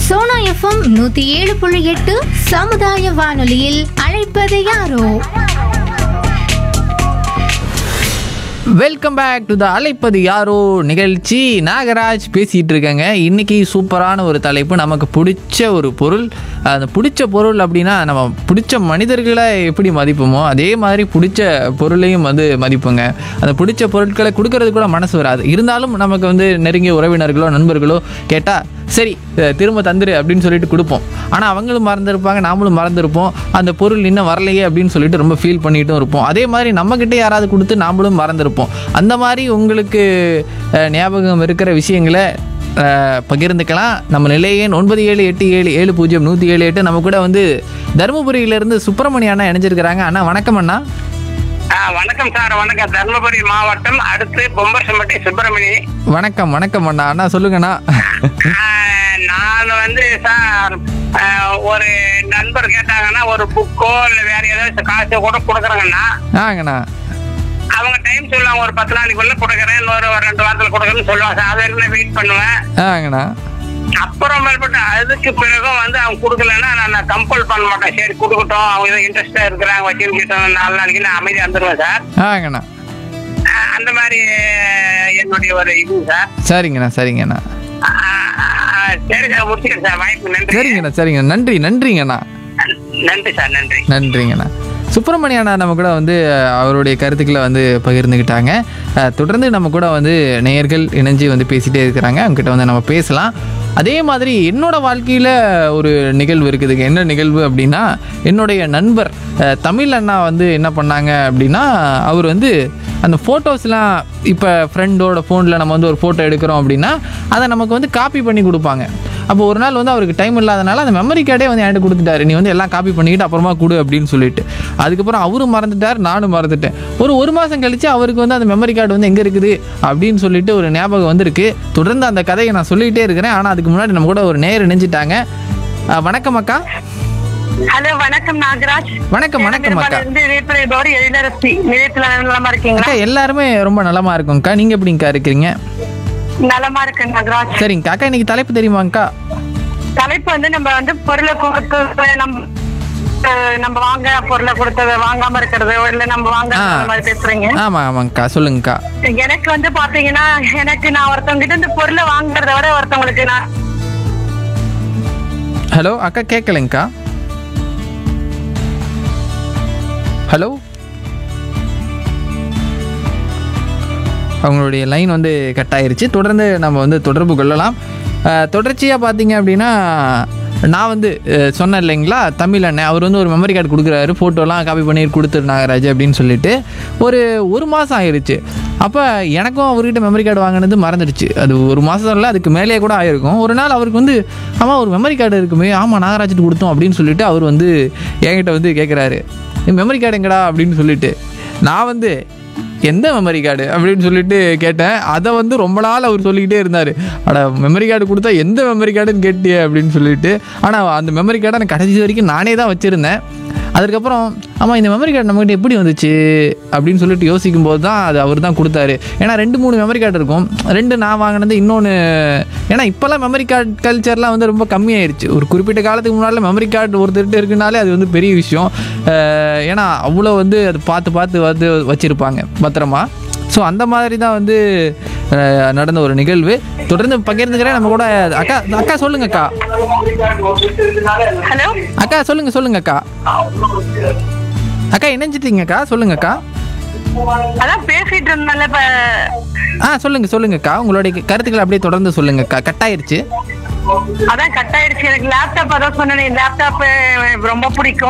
Sona FM 107.8 சமுதாய வானொலியில் அழைப்பது யாரோ. வெல்கம் பேக் டு த அழைப்பது யாரோ நிகழ்ச்சி. நாகராஜ் பேசிகிட்டு இருக்கேங்க. இன்றைக்கி சூப்பரான ஒரு தலைப்பு. நமக்கு பிடிச்ச ஒரு பொருள். அந்த பிடிச்ச பொருள் அப்படின்னா நம்ம பிடிச்ச மனிதர்களை எப்படி மதிப்போமோ அதே மாதிரி பிடிச்ச பொருளையும் மதிப்புங்க. அந்த பிடிச்ச பொருட்களை கொடுக்கறது கூட மனசு வராது. இருந்தாலும் நமக்கு நெருங்கிய உறவினர்களோ நண்பர்களோ கேட்டால் சரி திரும்ப தந்துரு அப்படின்னு சொல்லிட்டு கொடுப்போம். ஆனால் அவங்களும் மறந்துருப்பாங்க, நாமளும் மறந்துருப்போம். அந்த பொருள் இன்னும் வரலையே அப்படின்னு சொல்லிட்டு ரொம்ப ஃபீல் பண்ணிட்டும் இருப்போம். அதே மாதிரி நம்மக்கிட்ட யாராவது கொடுத்து நாமளும் மறந்துருப்போம். அந்த மாதிரி உங்களுக்கு ஞாபகம் இருக்கிற விஷயங்களை பகிர்ந்துக்கலாம். நம்ம நிலையன் 9787700178. நம்ம கூட தருமபுரியிலேருந்து சுப்பிரமணிய அண்ணா இணைஞ்சிருக்கிறாங்க. அண்ணா வணக்கம் அண்ணா. வணக்கம் சார். வணக்கம். தர்மபுரி மாவட்டம் அடுத்து பொம்பர்சம்பட்டி சுப்பிரமணி. வணக்கம் வணக்கம் அண்ணா. அண்ணா சொல்லுங்கண்ணா. நான் சார் ஒரு நண்பர் கேட்டாங்கன்னா ஒரு புக்கோ இல்லை வேற ஏதாவது காசோ கூட கொடுக்குறாங்கண்ணா. ஆங்கண்ணா. அவங்க டைம் சொல்லுவாங்க, ஒரு 10 நாளைக்குள்ள கொடுக்குறேன், ஒரு 2 வாரத்தில் கொடுக்குறேன்னு சொல்லுவாங்க சார். அது வரைக்கும் வெயிட் பண்ணுவேன். ஆங்கண்ணா. அப்புறம் மேற்பட்டு அதுக்கு பிறகும் அவங்க கொடுக்கலன்னா நான் கம்பல் பண்ண மாட்டேன். சரி கொடுக்கட்டும், அவங்க ஏதோ இன்ட்ரெஸ்டா இருக்கிறாங்க வச்சுக்கிட்டோம் 4 நாளைக்கு நான் அமைதியாக வந்துடுவேன் சார். ஆங்கண்ணா. அந்த மாதிரி என்னுடைய ஒரு இது சார். சரிங்கண்ணா சரிங்கண்ணா. சரி சார், முடிச்சுக்கிறேன் சார். வாய்ப்பு நன்றி. சரிங்கண்ணா சரிங்கண்ணா. நன்றிங்கண்ணா. நன்றி சார். நன்றி. நன்றிங்கண்ணா. சுப்பிரமணிய அண்ணா நம்ம கூட அவருடைய கருத்துக்களை பகிர்ந்துக்கிட்டாங்க. தொடர்ந்து நம்ம கூட நேயர்கள் இணைஞ்சு பேசிகிட்டே இருக்கிறாங்க. அவங்ககிட்ட நம்ம பேசலாம். அதே மாதிரி என்னோடய வாழ்க்கையில் ஒரு நிகழ்வு இருக்குதுங்க. என்ன நிகழ்வு அப்படின்னா, என்னுடைய நண்பர் தமிழ் அண்ணா என்ன பண்ணாங்க அப்படின்னா, அவர் அந்த ஃபோட்டோஸ்லாம் இப்போ ஃப்ரெண்டோட ஃபோனில் நம்ம ஒரு ஃபோட்டோ எடுக்கிறோம் அப்படின்னா அதை நமக்கு காப்பி பண்ணி கொடுப்பாங்க. அப்போ ஒரு நாள் அவருக்கு டைம் இல்லாதனால அந்த மெமரி கார்டே என்கிட்ட கொடுத்துட்டாரு. நீ எல்லாம் காப்பி பண்ணிக்கிட்டு அப்புறமா கொடு அப்படின்னு சொல்லிட்டு. அதுக்கப்புறம் அவரும் மறந்துட்டார், நானும் மறந்துட்டேன். ஒரு மாதம் கழித்து அவருக்கு அந்த மெமரி கார்டு எங்கே இருக்குது அப்படின்னு சொல்லிட்டு ஒரு ஞாபகம் வந்திருக்கு. தொடர்ந்து அந்த கதையை நான் சொல்லிகிட்டே இருக்கிறேன். ஆனால் அதுக்கு முன்னாடி நம்ம கூட ஒரு நேயர் இணைஞ்சிட்டாங்க. வணக்கம் அக்கா. ஹலோ வணக்கம் நாகராஜ். வணக்கம் வணக்கம் அக்கா. அக்கா எல்லாருமே ரொம்ப நலமா இருக்கும்க்கா. நீங்க எப்படிங்கக்கா இருக்கிறீங்க? நலமா இருக்கு நாகராஜ். சரிங்க அக்கா. இன்னைக்கு தலைப்பு தெரியுமாங்கக்கா? தலைப்பு நம்ம பொருளை கொடுத்து நம்ம வாங்க பொருளை கொடுத்தது வாங்காம இருக்கிறது இல்ல நம்ம வாங்க மாதிரி பேசுறீங்க. ஆமா ஆமாங்கக்கா சொல்லுங்கக்கா. எனக்கு பாத்தீங்கன்னா நான் ஒருத்தவங்க கிட்ட இந்த பொருளை வாங்குறத விட ஒருத்தவங்களுக்கு நான். ஹலோ அக்கா கேட்கலைங்கக்கா. ஹலோ, அவங்களுடைய லைன் கட் ஆயிருச்சு. தொடர்ந்து நம்ம தொடர்பு கொள்ளலாம். தொடர்ச்சியாக பார்த்தீங்க அப்படின்னா, நான் சொன்னேன் இல்லைங்களா, தமிழ் அண்ணன் அவர் ஒரு மெமரி கார்டு கொடுக்குறாரு, ஃபோட்டோலாம் காப்பி பண்ணி கொடுத்துரு நாகராஜ் அப்படின்னு சொல்லிட்டு ஒரு மாதம் ஆயிடுச்சு. அப்போ எனக்கும் அவர்கிட்ட மெமரி கார்டு வாங்கினது மறந்துடுச்சு. அது ஒரு மாதம் இல்லை, அதுக்கு மேலேயே கூட ஆகிருக்கும். ஒரு நாள் அவருக்கு ஆமாம் ஒரு மெமரி கார்டு இருக்குமே, ஆமாம் நாகராஜ்ட்டு கொடுத்தோம் அப்படின்னு சொல்லிட்டு அவர் என்கிட்ட கேட்குறாரு, மெமரி கார்டு எங்கடா அப்படின்னு சொல்லிட்டு. நான் எந்த மெமரி கார்டு அப்படின்னு சொல்லிட்டு கேட்டேன். அதை ரொம்ப நாள் அவர் சொல்லிக்கிட்டே இருந்தார். மெமரி கார்டு கொடுத்தா எந்த மெமரி கார்டுன்னு கேட்டியே அப்படின்னு சொல்லிட்டு. ஆனால் அந்த மெமரி கார்டை நான் கடைசி வரைக்கும் நானே தான் வச்சுருந்தேன். அதுக்கப்புறம் ஆமாம் இந்த மெமரி கார்டு நம்மகிட்ட எப்படி வந்துச்சு அப்படின்னு சொல்லிட்டு யோசிக்கும் போது தான் அது அவர் தான் கொடுத்தாரு. ஏன்னா 2-3 மெமரி கார்டு இருக்கும். 2 நான் வாங்கினது, இன்னொன்று ஏன்னா இப்போல்லாம் மெமரி கார்டு கல்ச்சர்லாம் ரொம்ப கம்மியாயிருச்சு. ஒரு குறிப்பிட்ட காலத்துக்கு முன்னாடி மெமரி கார்டு ஒருத்தர்கிட்ட இருக்குனாலே அது பெரிய விஷயம். ஏன்னா அவ்வளோ அது பார்த்து வச்சுருப்பாங்க பத்திரமா. ஸோ அந்த மாதிரி தான் நடந்த ஒரு நிகழ்வு. தொடர்ந்து பகிர்ந்துக்கிறேன் நம்ம கூட. அக்கா சொல்லுங்கக்கா. ஹலோ அக்கா சொல்லுங்கக்கா. அக்கா இணைஞ்சிட்டீங்கக்கா, சொல்லுங்கக்கா. அதான் பேசிட்டு இருந்தால சொல்லுங்கக்கா. உங்களுடைய கருத்துக்களை அப்படியே தொடர்ந்து சொல்லுங்கக்கா. கட் ஆயிருச்சு. அதான் கட் ஆயிடுச்சு. எனக்கு லேப்டாப் அதான் சொன்னேன், லேப்டாப் ரொம்ப பிடிக்கும்.